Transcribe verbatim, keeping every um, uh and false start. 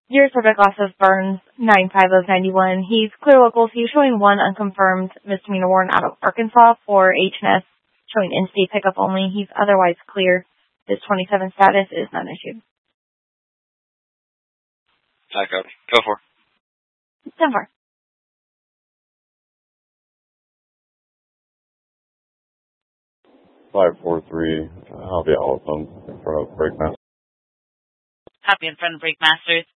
Your subject last is Burns, nine five of ninety-one. He's clear locals. He's showing one unconfirmed misdemeanor warrant out of Arkansas for H and S, showing in-state pickup only. He's otherwise clear. His twenty-seven status is not issued. Back up. Go for it. ten four. five four three, I'll be all of them for a break master. Copy in front of Breakmasters.